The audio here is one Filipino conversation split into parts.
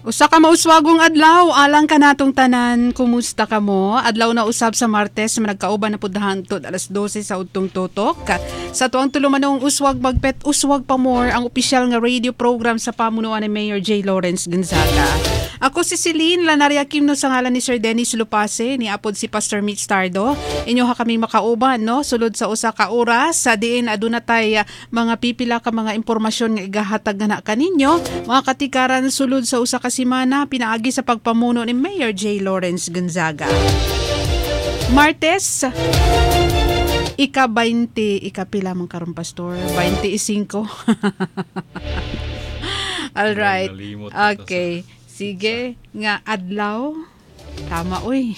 Usa ka mauswagong adlaw, alang ka natong tanan, kumusta ka mo? Adlaw na usab sa Martes, nagkauban na pud hangtod alas 12 sa udtong tutok. Sa tuang tulumanong uswag magpet, uswag pa more ang opisyal nga radio program sa pamunuan ni Mayor J. Lawrence Gonzaga. Ako si Celine Lanaria Kimno sa ngalan ni Sir Dennis Lupase, ni apod si Pastor Mitch Tardo. Inyo ha kaming makauban, no? Sulod sa usa ka oras, sa diin aduna tay mga pipila ka mga impormasyon nga igahatag na kaninyo. Mga katikaran sulod sa usa ka simana pinaagi sa pagpamuno ni Mayor J. Lawrence Gonzaga. Martes, ika-20, ikapila man karon pastor, 25. All right. Okay. Sige, nga adlaw. Tama, uy.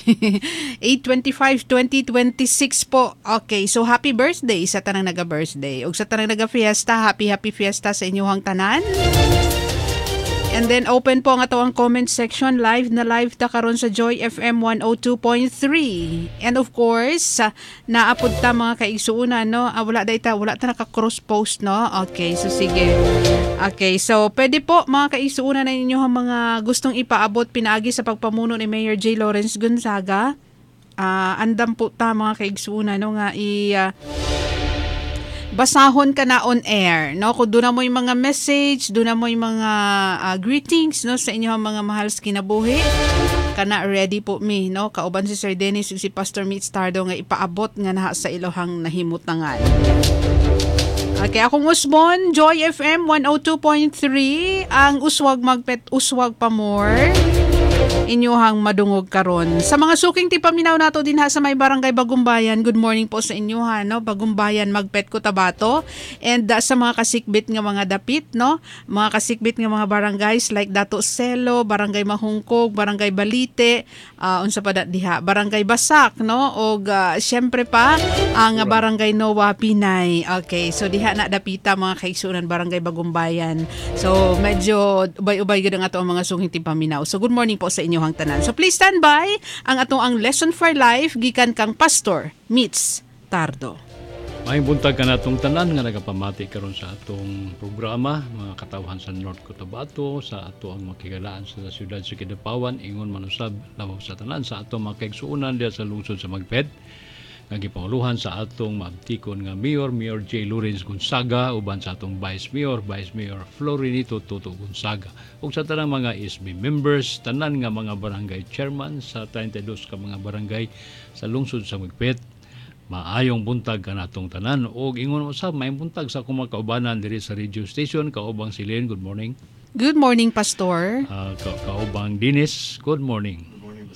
8/25/2026 po. Okay, so happy birthday sa tanang naga-birthday. Ug sa tanang naga-fiesta, happy fiesta sa inyong tanan. And then open po ang atawang comment section. Live na live ta karon sa Joy FM 102.3. And of course, naapod ta mga kaigsuunan, no? Wala ta naka-cross post, no? Okay, so sige. Okay, so pwede po mga kaigsuunan na ninyo ang mga gustong ipaabot pinaagi sa pagpamuno ni Mayor J. Lawrence Gonzaga. Andam po ta mga kaigsuunan, no, nga basahon ka na on air, no? Kung doon na mo yung mga message, doon na mo yung mga greetings, no, sa inyong mga mahal sa kinabuhi, kana ready po me, no? Kauban si Sir Dennis ug si Pastor Mitch Tardo nga ipaabot nga naha sa ilohang nahimutangan. Okay, akong Usbon, Joy FM 102.3, ang uswag magpet, uswag pa more. Inyuhang madungog karon. Sa mga suking tipaminaw nato din ha sa may barangay Bagumbayan, good morning po sa inyuha, no? Bagumbayan magpet ko Tabato. And sa mga kasikbit nga mga dapit, no? Mga kasikbit nga mga barangays like Dato Selo, Barangay Mahungkog, Barangay Balite, unsa pa diha, Barangay Basak, no? Og syempre pa ang Barangay Noa Pinay. Okay, so diha na dapita mga kaigsunan Barangay Bagumbayan. So medyo ubay-ubay gid ang ato ang mga suking tipaminaw. So good morning po sa inyong tanan. So please stand by ang Lesson for Life gikan kang Pastor Mitch Tardo. May buntag ka natong tanan nga nagapamati karon sa atong programa, mga katawhan sa North Cotabato, sa ato ang makigalaan sa siyudad sa Kidapawan, ingon manusab labaw sa tanan sa atong mga kaigsuonan diha sa lungsod sa Magped. Nga gipanguluhan sa atong maabtikon nga Mayor J. Lawrence Gonzaga, uban sa atong Vice Mayor Florinito Toto Gonzaga. Ug sa tanang mga SB members, tanan nga mga barangay chairman sa 32 ka mga barangay sa lungsod sa Magpet. Maayong buntag ka natong tanan. Ug ingon usab may buntag sa akong mga kaubanan diri sa radio station, kaubang Silen, good morning. Good morning, Pastor. Kaubang Dinis, good morning. Good morning,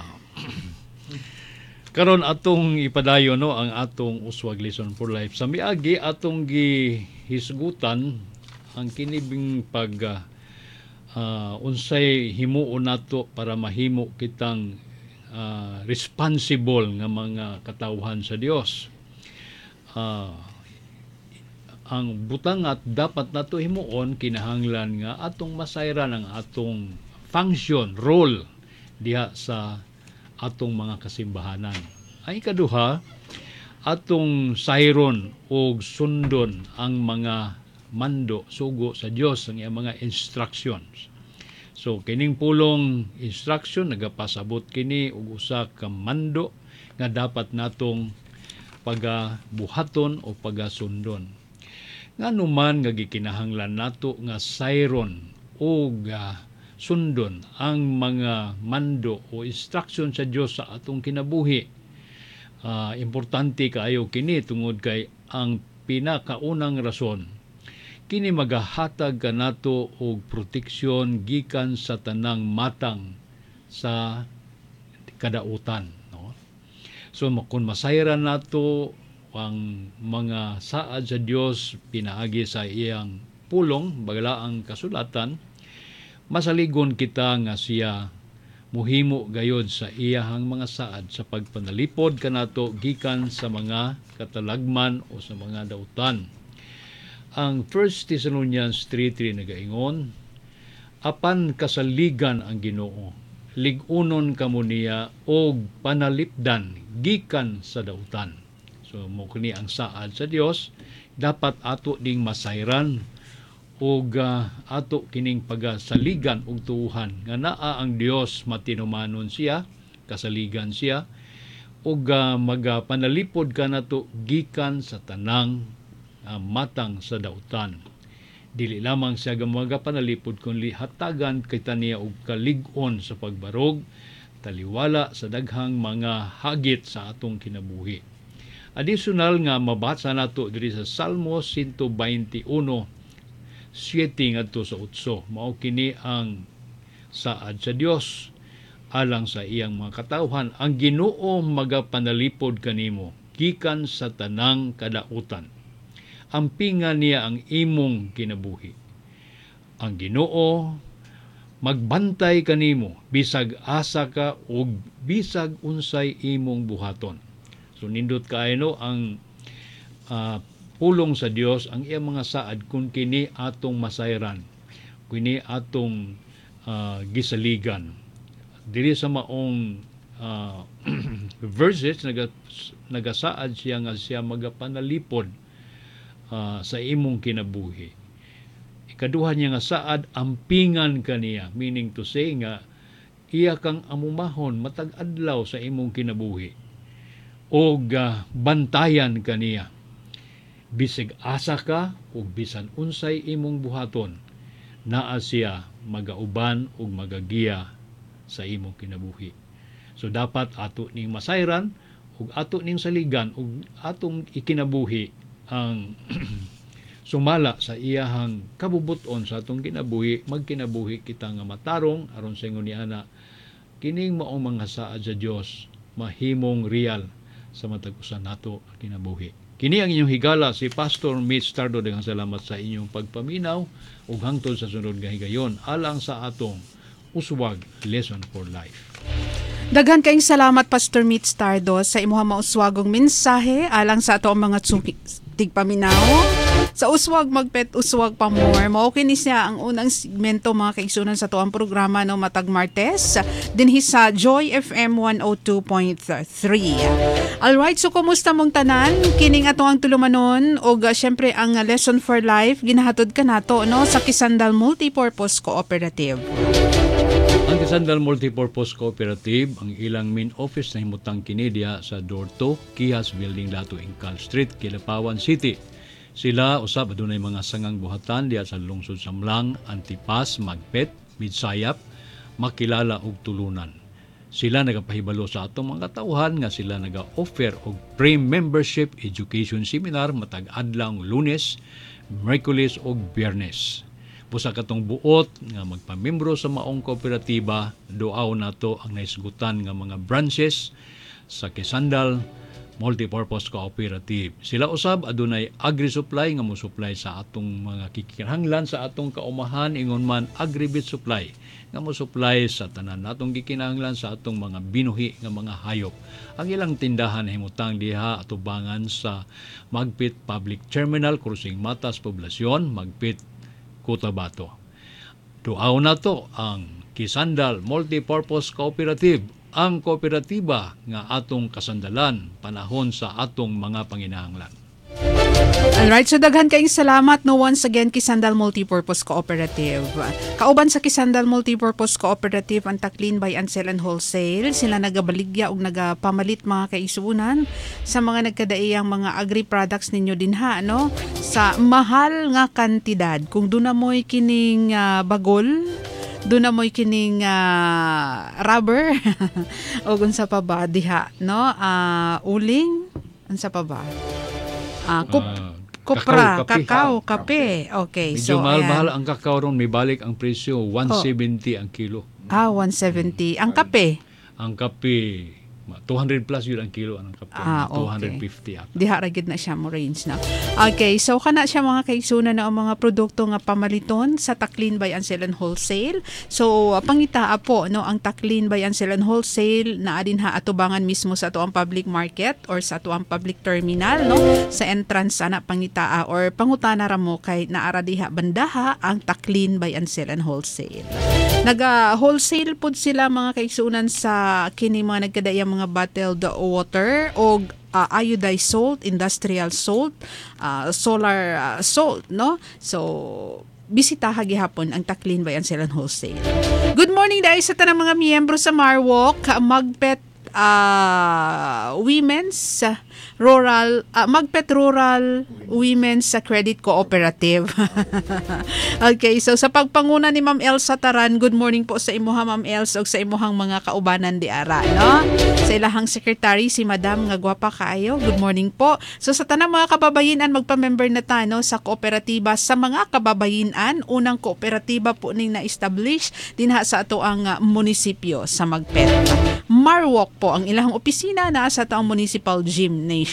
Karon atong ipadayon, no, ang atong uswag lesson for life. Sa miagi atong gihisgutan ang kinibing pag unsay himuon nato para mahimo kitang responsible nga mga katawhan sa Dios. Ang butangat dapat nato himuon kinahanglan nga atong masayran ang atong function, role diha sa atong mga kasimbahanan. Ang ikaduha, atong sayron o sundon ang mga mando, sugo sa Dios, ang iyang mga instructions. So, kining pulong instruction, nagapasabot kini og usa ka mando nga dapat natong pagabuhaton o pagasundon. Nga numan nga gikinahanglan nato nga sayron o sundon ang mga mando o instruction sa Dios sa atong kinabuhi. Importante kaayo kini tungod kay ang pinakaunang rason kini magahatag kanato og proteksyon gikan sa tanang matang sa kadautan, no? So kung masayran nato ang mga saad sa Dios pinaagi sa iyang pulong baglaang kasulatan, masaligon kita nga siya muhimo gayod sa iyahang mga saad sa pagpanalipod kanato gikan sa mga katalagman o sa mga dautan. Ang 1 Thessalonians 3:3 nagaingon, apan kasaligan ang Ginoo, lig-unon kamo niya og panalipdan gikan sa dautan. So mo kini ang saad sa Dios, dapat ato ding masayran ug ato kining pagasaligan og tuuhan nga naa ang Dios matinumanon siya, kasaligan siya, ug magapanalipod ka nato gikan sa tanang matang sa dautan. Dili lamang siya magapanalipod kundi hatagan kita niya og kalig-on sa pagbarog, taliwala sa daghang mga hagit sa atong kinabuhi. Additional nga mabasa nato diri sa Salmo 121 7 ngadto sa 8. Mao kini ang saad sa Dios alang sa iyang mga katawhan. Ang Ginoo magapanalipod kanimo gikan sa tanang kadautan. Ampingan niya ang imong kinabuhi. Ang Ginoo magbantay kanimo bisag asa ka ug bisag unsay imong buhaton. So nindot kaayno ang pulong sa Dios, ang iyang mga saad kung kini atong masayran, kini atong gisaligan. Diri sa maong verses nagasaad siya nga siya magapanalipod sa imong kinabuhi. Ikaduha niya nga saad, ampingan kaniya, meaning to say nga iya kang amumahon matag adlaw sa imong kinabuhi o bantayan kaniya bisig asa ka ug bisan unsay imong buhaton, naa siya magauban ug magagiya sa imong kinabuhi. So dapat ato ning masayran ug ato ning saligan ug atong ikinabuhi ang sumala sa iyahang kabubuton sa atong kinabuhi. Magkinabuhi kita nga matarong aron sa ingon niana kining maong mga saad sa Dios mahimong real sa matag usa nato kinabuhi. Kini ang inyong higala, si Pastor Mitch Tardo. Daghang salamat sa inyong pagpaminaw ug hangtod sa sunod nga higayon alang sa atong uswag Lesson for Life. Daghan kayong salamat, Pastor Mitch Tardo, sa imuha mauswagong mensahe alang sa ato ang mga tigpaminaw. Sa uswag magpet, uswag pa more. Mao kini siya ang unang segmento mga kaigsunan sa tuang programa no matag Martes dinhi sa Joy FM 102.3. Alright, so kumusta mong tanan? Kining ato ang tulumanon og syempre ang Lesson for Life ginahatod kanato no sa Kisandal Multipurpose Cooperative. Ang Kisandal Multipurpose Cooperative, ang ilang main office na himutang kini diha sa Door 2, Kihas Building Lato Incal Street, Kilapawan City. Sila usab adunay mga sangang buhatan diha sa lungsod Samlang, Antipas, Magpet, Midsayap, Makilala ug Tulunan. Sila nagapahibalo sa atong mga katawhan nga sila naga-offer og pre-membership education seminar matag adlaw Lunes, Miyerkules ug Biyernes. Busa katong buot nga magpamembro sa maong kooperatiba, duaw nato ang naisgutan nga mga branches sa Kisandal Multipurpose Cooperative. Sila usab adunay agri-supply nga mo-supply sa atong mga kikinahanglan sa atong kaumahan, ingon man agribit supply nga mo-supply sa tanan natong gikinahanglan sa atong mga binuhi nga mga hayop. Ang ilang tindahan himutang diha atubangan sa Magpit Public Terminal, Krusing Matas Poblasyon, Magpit Cotabato. Duaw nato ang Kisandal Multipurpose Cooperative, ang kooperatiba nga atong kasandalan panahon sa atong mga panginahanglan. Alright, so daghan kayong salamat no once again Kisandal Multipurpose Cooperative. Kauban sa Kisandal Multipurpose Cooperative ang Taklin by Ansel and Wholesale. Sila nagabaligya ug nagapamalit mga kaisunan sa mga nagkadaiyang mga agri-products ninyo dinha no sa mahal nga kantidad. Kung doon na mo'y kining bagol, doon na mo'y kining rubber o unsa pa ba diha no uling unsa pa ba kopra, kakao, kape. Okay, medyo so mahal ang kakao ron, may balik ang presyo 170 ang kilo. 170 ang kape. Ang kape 200 plus yun ang kilo ang kape. Okay. 250 ata. Diha ra gid na siya mo range na. Okay, so kana siya mga kaigsunan na ang mga produkto nga pamaliton sa Taklin by Ansel and Wholesale. So pangita po no ang Taklin by Ansel and Wholesale naa din ha atubangan mismo sa atuang public market or sa atuang public terminal no sa entrance ana pangita or pangutana ra mo kay naara diha bandaha ang Taklin by Ansel and Wholesale. Naga-wholesale pod sila mga kaigsunan sa kini mga nagkadaiyang mga bottled water o iodized salt, industrial salt, solar salt, no? So, bisitaha gihapon ang Taklin Bayan Silan Wholesale. Good morning dahil sa tanang mga miyembro sa Marwalk, Magpet Women's Rural Magpet Rural Women's Credit Cooperative. Okay, so sa pagpanguna ni Ma'am Elsa Taran, good morning po sa imuha Ma'am Elsa ug sa imuhang mga kaubanan di ara, no? Sa ilahang secretary si Madam nga gwapa kaayo. Good morning po. So sa tanang mga kababayinan magpa-member na ta no sa kooperatiba sa mga kababayinan, unang kooperatiba po ning na-establish dinha sa ato ang munisipyo sa Magpet. Marwalk po ang ilahang opisina na sa taong Municipal Gymnasium.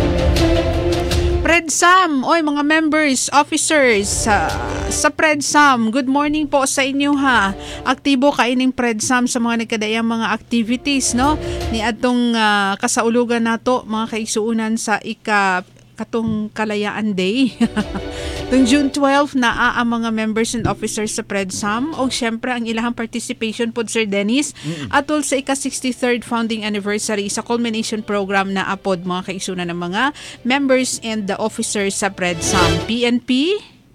PredSam, oy mga members, officers sa PredSam, good morning po sa inyo ha. Aktibo kaining PredSam sa mga nagkadayang mga activities, no? Ni atong kasaulugan nato mga kaigsuunan sa katong Kalayaan Day. Tung June 12 na ang mga members and officers sa PredSam o syempre ang ilahang participation pod Sir Dennis atol sa ika-63rd founding anniversary sa culmination program na apod mga kaigsunan ng mga members and the officers sa PredSam, PNP,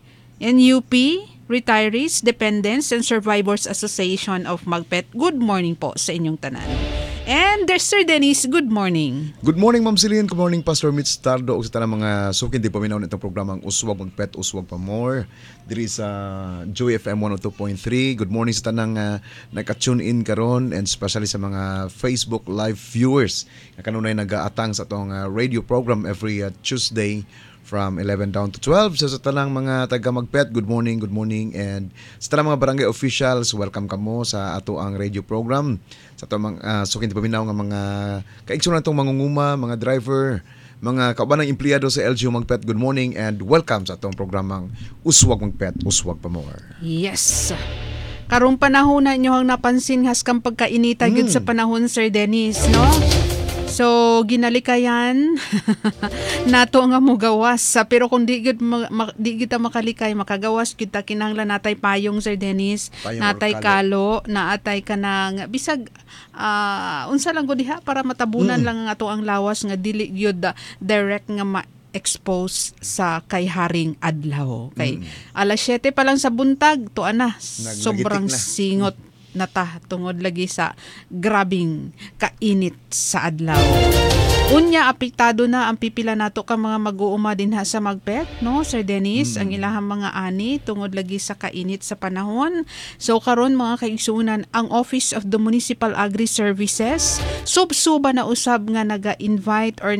NUP, Retirees, Dependents and Survivors Association of Magpet. Good morning po sa inyong tanan. And there's Sir Dennis, good morning. Good morning, Ma'am Celine. Good morning, Pastor Mitch Tardo. Ug sa tanang mga sukin di paminaw nitong programang Uswag Magpet, Uswag pa More. Diri sa Joy FM 102.3. Good morning sa tanang naka-tune in karon and especially sa mga Facebook live viewers na kanunay nag-aatang sa atong radio program every Tuesday from 11 down to 12. So sa tanang mga taga Magpet, good morning. And sa tanang mga barangay officials, welcome kamo sa ato ang radio program. Sa ato mga sukin di paminaw nga mga kaigsunan itong mangunguma, mga driver, mga kaubanang empleyado sa LGU Magpet, good morning and welcome sa atong programang Uswag Magpet, Uswag pa More. Yes. Karong panahon na inyo ang napansin haskang pagkainita gyud sa panahon Sir Dennis, no? So ginalikayan nato nga mo gawas pero kung di kita makalikay makagawas kita kinahanglan natay payong Sir Dennis, natay kalo, naatay kanang bisag unsa lang gud diha para matabunan lang ang ato ang lawas nga dili gyud direct nga expose sa kay haring adlaw. Kay alas 7 pa lang sa buntag tuan na sobrang singot nata tungod lagi sa grabing kainit sa adlaw. Unya apektado na ang pipila nato ka mga mag-uuma dinha sa Magpet, no Sir Dennis, ang ilahang mga ani tungod lagi sa kainit sa panahon. So karon mga kaigsunan ang Office of the Municipal Agri-Services subsuba na usab nga naga-invite or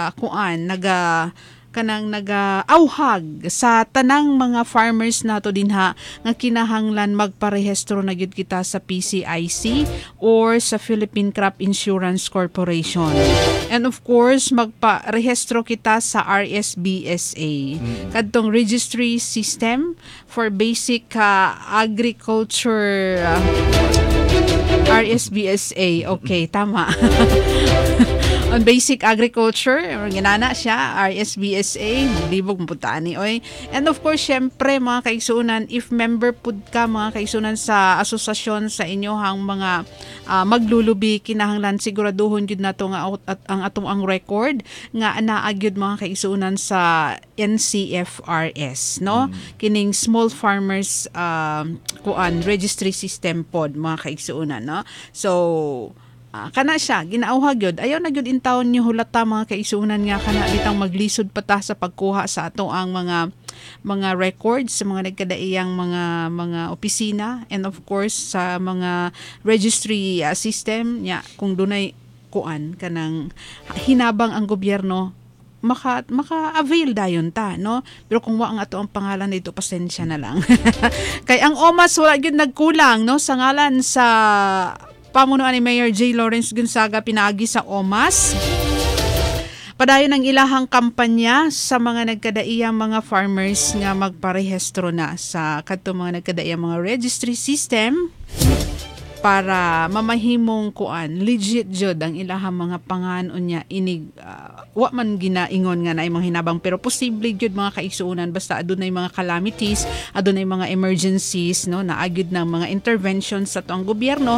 kanang nag-auhag sa tanang mga farmers nato dinha nga kinahanglan magparehistro na gyud kita sa PCIC or sa Philippine Crop Insurance Corporation. And of course, magparehistro kita sa RSBSA. Kadtong Registry System for Basic Agriculture RSBSA. Okay, tama. On Basic Agriculture, ginana siya, RSBSA, maglibog mapuntaan ni oy. And of course, syempre, mga kaigsunan, if member pud ka, mga kaigsunan sa asosasyon sa inyohang mga maglulubi, kinahanglan siguraduhon yun na to nga ang atong ang record nga naagyud mga kaigsunan sa NCFRS, no? Kining Small Farmers Registry System pod, mga kaigsunan, no? So, kana siya ginauhag gyud ayaw na gyud intawon niyo hulata mga kaigsunan nga kana bitang maglisod pa ta sa pagkuha sa ato ang mga records sa mga nagkadaiyang mga opisina and of course sa mga registry system nya kung dunay kuan kanang hinabang ang gobyerno maka-avail dayon ta, no? Pero kung wa ang ato ang pangalan dito, pasensya na lang. Kay ang OMAS wala gyud nagkulang, no? Sa ngalan sa pamunuan ni Mayor J. Lawrence Gonzaga pinaagi sa OMAS. Padayon ang ilahang kampanya sa mga nagkadaiyang mga farmers nga magparehistro na sa kadto mga nagkadaiyang mga registry system para mamahimong kuan legit jud ang ilahang mga panganon niya inig wa man ginaingon nga naay mga hinabang pero posible jud mga kaigsuonan basta adunay mga calamities, adunay mga emergencies, no, naagid ng mga interventions sa tuang gobyerno